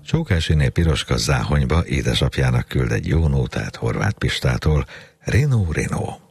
Csókásiné Piroska Záhonyba édesapjának küld egy jó nótát Horváth Pistától. Rinó, Rinó.